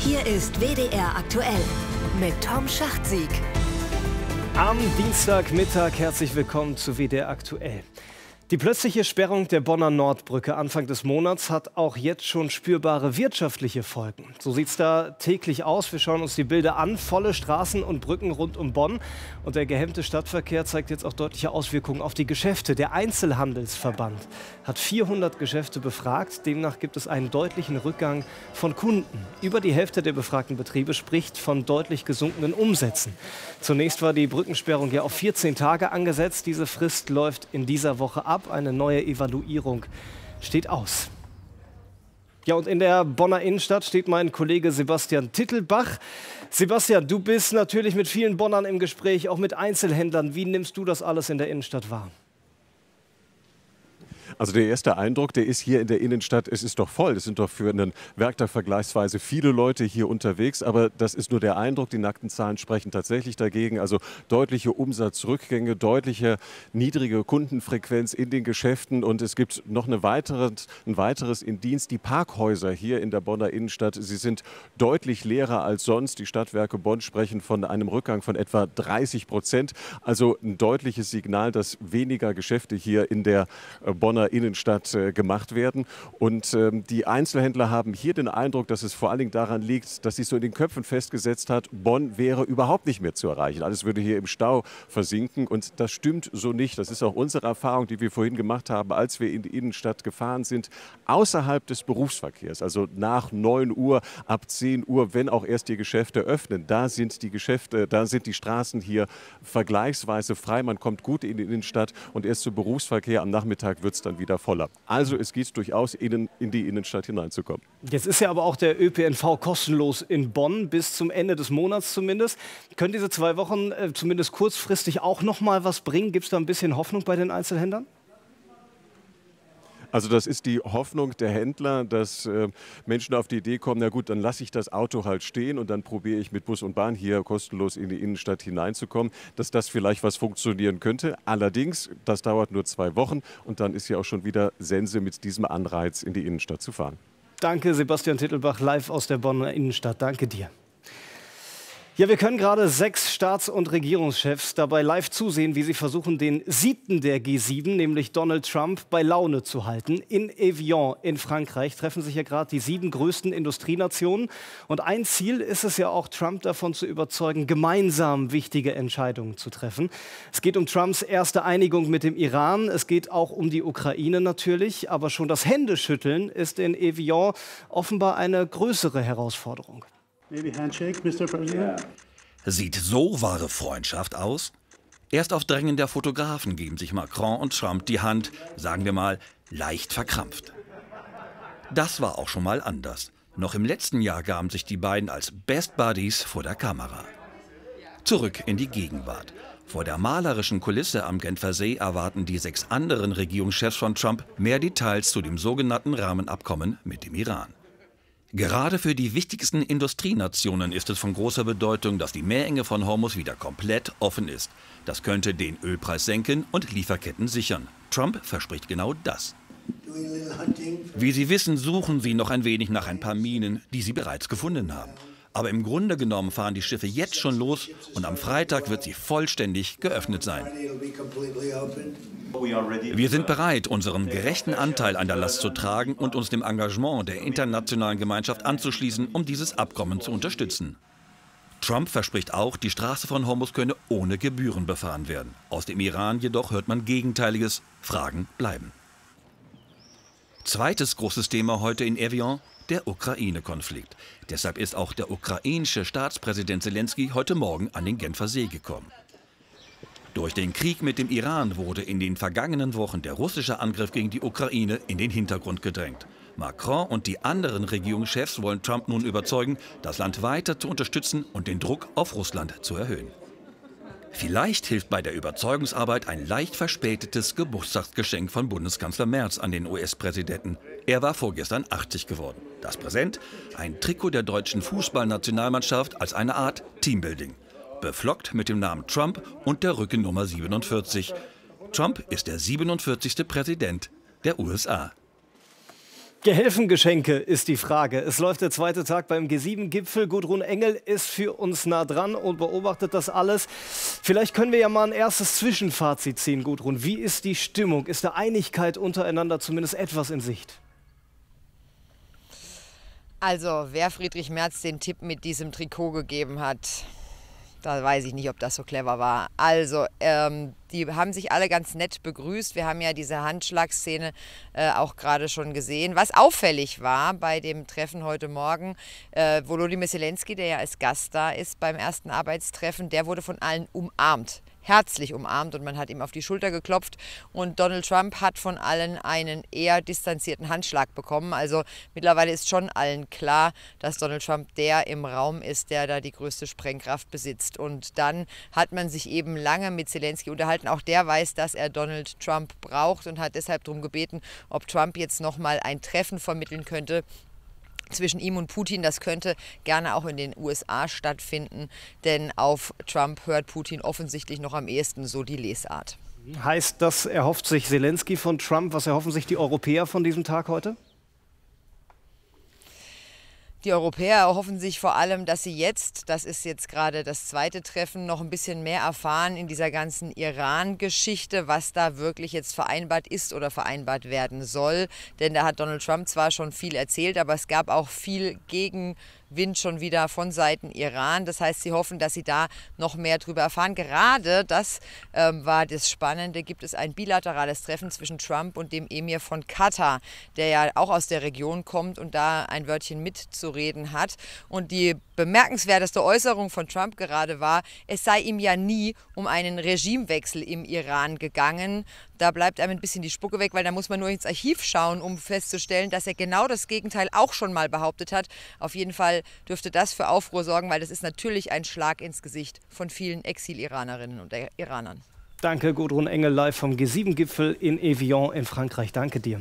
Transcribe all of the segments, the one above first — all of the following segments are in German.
Hier ist WDR aktuell mit Tom Schachtsieg. Am Dienstagmittag herzlich willkommen zu WDR aktuell. Die plötzliche Sperrung der Bonner Nordbrücke Anfang des Monats hat auch jetzt schon spürbare wirtschaftliche Folgen. So sieht es da täglich aus. Wir schauen uns die Bilder an. Volle Straßen und Brücken rund um Bonn. Und der gehemmte Stadtverkehr zeigt jetzt auch deutliche Auswirkungen auf die Geschäfte. Der Einzelhandelsverband hat 400 Geschäfte befragt. Demnach gibt es einen deutlichen Rückgang von Kunden. Über die Hälfte der befragten Betriebe spricht von deutlich gesunkenen Umsätzen. Zunächst war die Brückensperrung ja auf 14 Tage angesetzt. Diese Frist läuft in dieser Woche ab. Eine neue Evaluierung steht aus. Ja, und in der Bonner Innenstadt steht mein Kollege Sebastian Tittelbach. Sebastian, du bist natürlich mit vielen Bonnern im Gespräch, auch mit Einzelhändlern. Wie nimmst du das alles in der Innenstadt wahr? Also der erste Eindruck, der ist hier in der Innenstadt, es ist doch voll. Es sind doch für einen Werktag vergleichsweise viele Leute hier unterwegs. Aber das ist nur der Eindruck, die nackten Zahlen sprechen tatsächlich dagegen. Also deutliche Umsatzrückgänge, deutliche niedrige Kundenfrequenz in den Geschäften. Und es gibt noch ein weiteres Indiz, die Parkhäuser hier in der Bonner Innenstadt. Sie sind deutlich leerer als sonst. Die Stadtwerke Bonn sprechen von einem Rückgang von etwa 30%. Also ein deutliches Signal, dass weniger Geschäfte hier in der Bonner Innenstadt gemacht werden. Und die Einzelhändler haben hier den Eindruck, dass es vor allen Dingen daran liegt, dass sich so in den Köpfen festgesetzt hat, Bonn wäre überhaupt nicht mehr zu erreichen. Alles würde hier im Stau versinken. Und das stimmt so nicht. Das ist auch unsere Erfahrung, die wir vorhin gemacht haben, als wir in die Innenstadt gefahren sind. Außerhalb des Berufsverkehrs, also nach 9 Uhr, ab 10 Uhr, wenn auch erst die Geschäfte öffnen, da sind die Straßen hier vergleichsweise frei. Man kommt gut in die Innenstadt und erst zum Berufsverkehr am Nachmittag wird es dann wieder voller. Also es geht durchaus in die Innenstadt hineinzukommen. Jetzt ist ja aber auch der ÖPNV kostenlos in Bonn, bis zum Ende des Monats zumindest. Können diese 2 Wochen zumindest kurzfristig auch noch mal was bringen? Gibt es da ein bisschen Hoffnung bei den Einzelhändlern? Also das ist die Hoffnung der Händler, dass Menschen auf die Idee kommen, na gut, dann lasse ich das Auto halt stehen und dann probiere ich mit Bus und Bahn hier kostenlos in die Innenstadt hineinzukommen, dass das vielleicht was funktionieren könnte. Allerdings, das dauert nur 2 Wochen und dann ist ja auch schon wieder Sense mit diesem Anreiz in die Innenstadt zu fahren. Danke, Sebastian Tittelbach, live aus der Bonner Innenstadt. Danke dir. Ja, wir können gerade 6 Staats- und Regierungschefs dabei live zusehen, wie sie versuchen, den 7. der G7, nämlich Donald Trump, bei Laune zu halten. In Evian in Frankreich treffen sich ja gerade die 7 größten Industrienationen. Und ein Ziel ist es ja auch, Trump davon zu überzeugen, gemeinsam wichtige Entscheidungen zu treffen. Es geht um Trumps erste Einigung mit dem Iran. Es geht auch um die Ukraine natürlich. Aber schon das Händeschütteln ist in Evian offenbar eine größere Herausforderung. Maybe handshake, Mr. President? Sieht so wahre Freundschaft aus? Erst auf Drängen der Fotografen geben sich Macron und Trump die Hand, sagen wir mal, leicht verkrampft. Das war auch schon mal anders. Noch im letzten Jahr gaben sich die beiden als Best Buddies vor der Kamera. Zurück in die Gegenwart. Vor der malerischen Kulisse am Genfer See erwarten die 6 anderen Regierungschefs von Trump mehr Details zu dem sogenannten Rahmenabkommen mit dem Iran. Gerade für die wichtigsten Industrienationen ist es von großer Bedeutung, dass die Meerenge von Hormuz wieder komplett offen ist. Das könnte den Ölpreis senken und Lieferketten sichern. Trump verspricht genau das. Wie Sie wissen, suchen sie noch ein wenig nach ein paar Minen, die sie bereits gefunden haben. Aber im Grunde genommen fahren die Schiffe jetzt schon los und am Freitag wird sie vollständig geöffnet sein. Wir sind bereit, unseren gerechten Anteil an der Last zu tragen und uns dem Engagement der internationalen Gemeinschaft anzuschließen, um dieses Abkommen zu unterstützen. Trump verspricht auch, die Straße von Hormuz könne ohne Gebühren befahren werden. Aus dem Iran jedoch hört man Gegenteiliges. Fragen bleiben. Zweites großes Thema heute in Evian: der Ukraine-Konflikt. Deshalb ist auch der ukrainische Staatspräsident Selenskyj heute Morgen an den Genfer See gekommen. Durch den Krieg mit dem Iran wurde in den vergangenen Wochen der russische Angriff gegen die Ukraine in den Hintergrund gedrängt. Macron und die anderen Regierungschefs wollen Trump nun überzeugen, das Land weiter zu unterstützen und den Druck auf Russland zu erhöhen. Vielleicht hilft bei der Überzeugungsarbeit ein leicht verspätetes Geburtstagsgeschenk von Bundeskanzler Merz an den US-Präsidenten. Er war vorgestern 80 geworden. Das Präsent: ein Trikot der deutschen Fußballnationalmannschaft als eine Art Teambuilding. Beflockt mit dem Namen Trump und der Rückennummer 47. Trump ist der 47. Präsident der USA. Gehelfengeschenke ist die Frage. Es läuft der zweite Tag beim G7-Gipfel. Gudrun Engel ist für uns nah dran und beobachtet das alles. Vielleicht können wir ja mal ein erstes Zwischenfazit ziehen, Gudrun. Wie ist die Stimmung? Ist da Einigkeit untereinander zumindest etwas in Sicht? Also, wer Friedrich Merz den Tipp mit diesem Trikot gegeben hat, da weiß ich nicht, ob das so clever war. Also, die haben sich alle ganz nett begrüßt. Wir haben ja diese Handschlagsszene auch gerade schon gesehen. Was auffällig war bei dem Treffen heute Morgen, Volodymyr Zelensky, der ja als Gast da ist beim ersten Arbeitstreffen, der wurde von allen umarmt. Herzlich umarmt und man hat ihm auf die Schulter geklopft und Donald Trump hat von allen einen eher distanzierten Handschlag bekommen. Also mittlerweile ist schon allen klar, dass Donald Trump der im Raum ist, der da die größte Sprengkraft besitzt. Und dann hat man sich eben lange mit Zelensky unterhalten. Auch der weiß, dass er Donald Trump braucht und hat deshalb darum gebeten, ob Trump jetzt nochmal ein Treffen vermitteln könnte zwischen ihm und Putin. Das könnte gerne auch in den USA stattfinden, denn auf Trump hört Putin offensichtlich noch am ehesten, so die Lesart. Heißt das, erhofft sich Zelensky von Trump? Was erhoffen sich die Europäer von diesem Tag heute? Die Europäer erhoffen sich vor allem, dass sie jetzt, das ist jetzt gerade das zweite Treffen, noch ein bisschen mehr erfahren in dieser ganzen Iran-Geschichte, was da wirklich jetzt vereinbart ist oder vereinbart werden soll. Denn da hat Donald Trump zwar schon viel erzählt, aber es gab auch viel Gegenwind schon wieder von Seiten Iran. Das heißt, sie hoffen, dass sie da noch mehr darüber erfahren. Gerade, das war das Spannende, gibt es ein bilaterales Treffen zwischen Trump und dem Emir von Katar, der ja auch aus der Region kommt und da ein Wörtchen mitzureden hat. Und die bemerkenswerteste Äußerung von Trump gerade war, es sei ihm ja nie um einen Regimewechsel im Iran gegangen. Da bleibt einem ein bisschen die Spucke weg, weil da muss man nur ins Archiv schauen, um festzustellen, dass er genau das Gegenteil auch schon mal behauptet hat. Auf jeden Fall dürfte das für Aufruhr sorgen, weil das ist natürlich ein Schlag ins Gesicht von vielen Exil-Iranerinnen und Iranern. Danke, Gudrun Engel, live vom G7-Gipfel in Evian in Frankreich. Danke dir.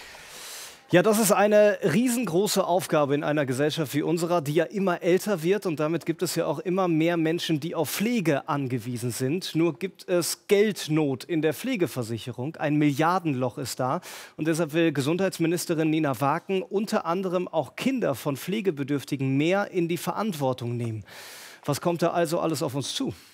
Ja, das ist eine riesengroße Aufgabe in einer Gesellschaft wie unserer, die ja immer älter wird. Und damit gibt es ja auch immer mehr Menschen, die auf Pflege angewiesen sind. Nur gibt es Geldnot in der Pflegeversicherung. Ein Milliardenloch ist da. Und deshalb will Gesundheitsministerin Nina Waken unter anderem auch Kinder von Pflegebedürftigen mehr in die Verantwortung nehmen. Was kommt da also alles auf uns zu?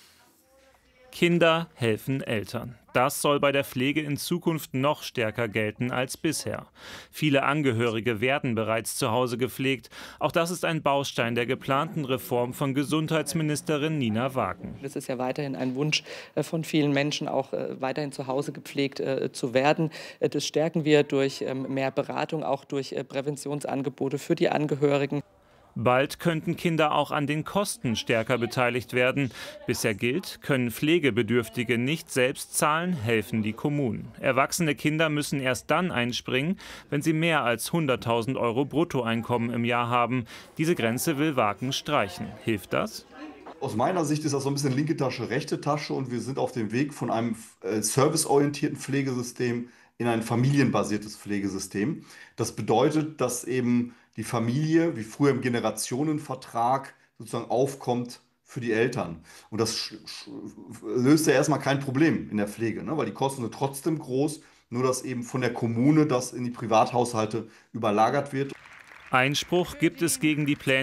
Kinder helfen Eltern. Das soll bei der Pflege in Zukunft noch stärker gelten als bisher. Viele Angehörige werden bereits zu Hause gepflegt. Auch das ist ein Baustein der geplanten Reform von Gesundheitsministerin Nina Waken. Es ist ja weiterhin ein Wunsch von vielen Menschen, auch weiterhin zu Hause gepflegt zu werden. Das stärken wir durch mehr Beratung, auch durch Präventionsangebote für die Angehörigen. Bald könnten Kinder auch an den Kosten stärker beteiligt werden. Bisher gilt, können Pflegebedürftige nicht selbst zahlen, helfen die Kommunen. Erwachsene Kinder müssen erst dann einspringen, wenn sie mehr als 100.000 € Bruttoeinkommen im Jahr haben. Diese Grenze will Waken streichen. Hilft das? Aus meiner Sicht ist das so ein bisschen linke Tasche, rechte Tasche und wir sind auf dem Weg von einem serviceorientierten Pflegesystem in ein familienbasiertes Pflegesystem. Das bedeutet, dass eben die Familie, wie früher im Generationenvertrag, sozusagen aufkommt für die Eltern. Und das löst ja erstmal kein Problem in der Pflege, ne? Weil die Kosten sind trotzdem groß, nur dass eben von der Kommune das in die Privathaushalte überlagert wird. Einspruch gibt es gegen die Pläne